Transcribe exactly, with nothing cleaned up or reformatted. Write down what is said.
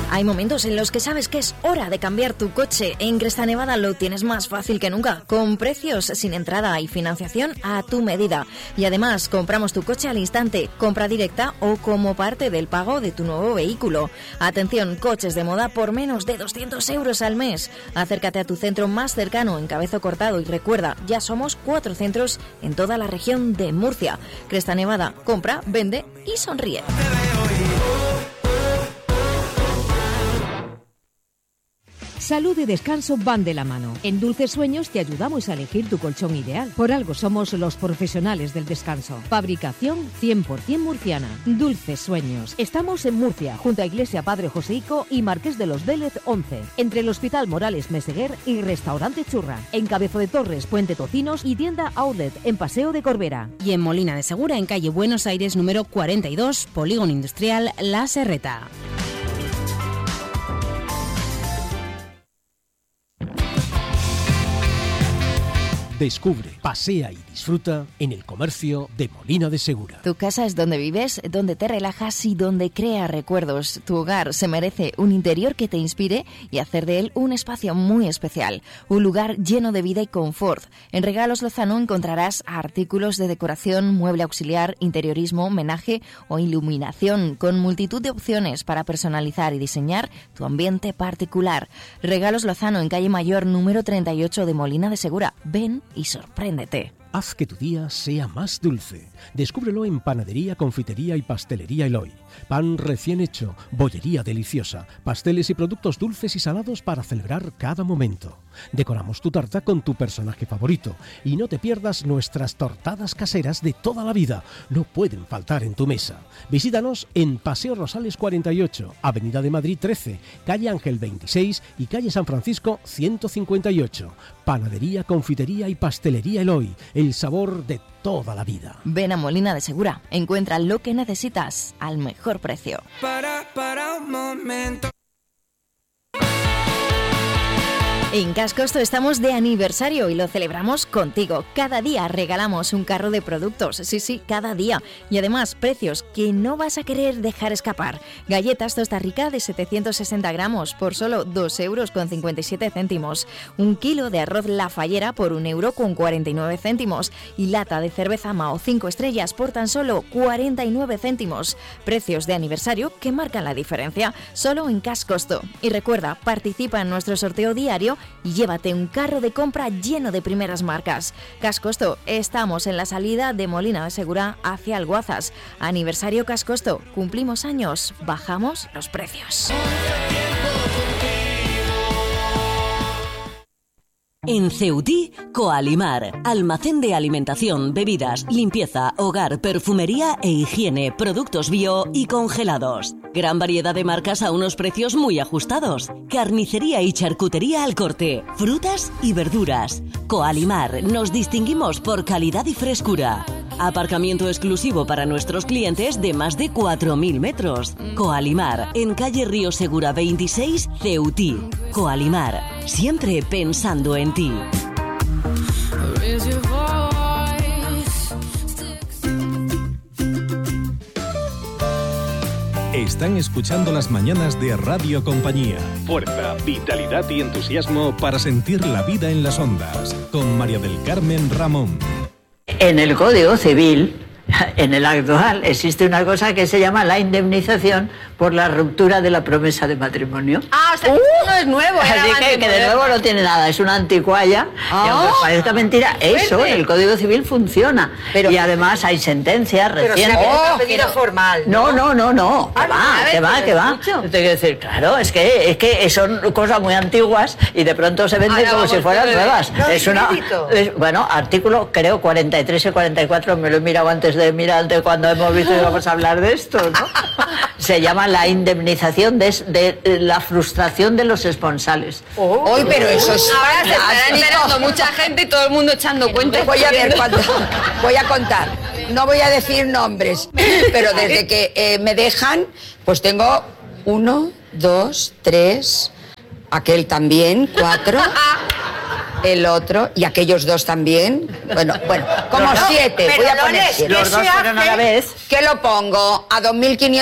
Hay momentos en los que sabes que es hora de cambiar tu coche. En Cresta Nevada lo tienes más fácil que nunca, con precios sin entrada y financiación a tu medida. Y además, compramos tu coche al instante, compra directa o como parte del pago de tu nuevo vehículo. Atención, coches de moda por menos de doscientos euros al mes. Acércate a tu centro más cercano en Cabezo Cortado y recuerda, ya somos cuatro centros en toda la región de Murcia. Cresta Nevada, compra, vende y sonríe. Salud y descanso van de la mano. En Dulces Sueños te ayudamos a elegir tu colchón ideal. Por algo somos los profesionales del descanso. Fabricación cien por ciento murciana. Dulces Sueños. Estamos en Murcia, junto a Iglesia Padre Joseico y Marqués de los Vélez once. Entre el Hospital Morales Meseguer y Restaurante Churra. En Cabezo de Torres, Puente Tocinos y tienda Outlet en Paseo de Corbera. Y en Molina de Segura, en calle Buenos Aires número cuarenta y dos, Polígono Industrial La Serreta. Descubre, pasea y disfruta en el comercio de Molina de Segura. Tu casa es donde vives, donde te relajas y donde creas recuerdos. Tu hogar se merece un interior que te inspire y hacer de él un espacio muy especial. Un lugar lleno de vida y confort. En Regalos Lozano encontrarás artículos de decoración, mueble auxiliar, interiorismo, homenaje o iluminación, con multitud de opciones para personalizar y diseñar tu ambiente particular. Regalos Lozano en calle Mayor número treinta y ocho de Molina de Segura. Ven y sorpréndete. Haz que tu día sea más dulce. Descúbrelo en Panadería, Confitería y Pastelería Eloy. Pan recién hecho, bollería deliciosa, pasteles y productos dulces y salados para celebrar cada momento. Decoramos tu tarta con tu personaje favorito y no te pierdas nuestras tortadas caseras de toda la vida. No pueden faltar en tu mesa. Visítanos en Paseo Rosales cuarenta y ocho, Avenida de Madrid trece, calle Ángel veintiséis y calle San Francisco ciento cincuenta y ocho. Panadería, Confitería y Pastelería Eloy. El sabor de toda la vida. Ven a Molina de Segura. Encuentra lo que necesitas al mejor precio. Para, para un momento. En Cascosto estamos de aniversario y lo celebramos contigo. Cada día regalamos un carro de productos, sí, sí, cada día. Y además, precios que no vas a querer dejar escapar. Galletas Tosta Rica de setecientos sesenta gramos por solo dos euros con cincuenta y siete céntimos. Un kilo de arroz La Fallera por un euro con cuarenta y nueve céntimos. Y lata de cerveza Mao cinco estrellas por tan solo cuarenta y nueve céntimos. Precios de aniversario que marcan la diferencia, solo en Cascosto. Y recuerda, participa en nuestro sorteo diario y llévate un carro de compra lleno de primeras marcas. Cascosto, estamos en la salida de Molina de Segura hacia Alguazas. Aniversario Cascosto, cumplimos años, bajamos los precios. En Ceutí, Coalimar, almacén de alimentación, bebidas, limpieza, hogar, perfumería e higiene, productos bio y congelados. Gran variedad de marcas a unos precios muy ajustados. Carnicería y charcutería al corte, frutas y verduras. Coalimar, nos distinguimos por calidad y frescura. Aparcamiento exclusivo para nuestros clientes de más de cuatro mil metros. Coalimar, en calle Río Segura veintiséis, Ceutí. Coalimar, siempre pensando en ti. Están escuchando las mañanas de Radio Compañía. Fuerza, vitalidad y entusiasmo para sentir la vida en las ondas. Con María del Carmen Ramón. En el Código Civil, en el actual, existe una cosa que se llama la indemnización por la ruptura de la promesa de matrimonio. Ah, o sea, uh, no es nuevo. Así que, que de nuevo no tiene nada, es una anticualla. Oh, y aunque parezca mentira, eso en el Código Civil funciona. Pero, y además hay sentencias recientes. Pero si oh, pedido pero, formal. No, no, no, no. Que va, que va, que va. Te quiero decir, claro, es que, es que son cosas muy antiguas y de pronto se venden como si fueran nuevas. No, es una, es, bueno, artículo creo cuarenta y tres y cuarenta y cuatro, me lo he mirado antes de mirar de cuando hemos visto que íbamos a hablar de esto, ¿no? Se llama la indemnización de, de la frustración de los esponsales. Oh, Hoy, pero eso es ahora se está enterando mucha gente y todo el mundo echando cuentas. Voy a ver cuánto, voy a contar. No voy a decir nombres, pero desde que eh, me dejan, pues tengo uno, dos, tres, aquel también, cuatro. El otro, y aquellos dos también. Bueno, bueno, como no, siete. Voy a poner siete. Los dos fueron a la vez. ¿Qué lo pongo? A dos mil quinientos.